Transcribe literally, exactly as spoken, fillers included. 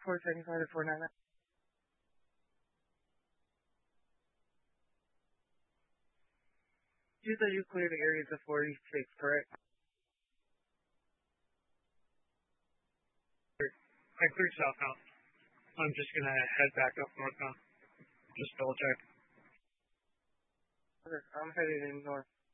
four seventy-five to four ninety-nine. You said you cleared the areas of forty-six, correct? I cleared southbound. I'm just gonna head back up northbound. Just double check. Okay, I'm headed in north.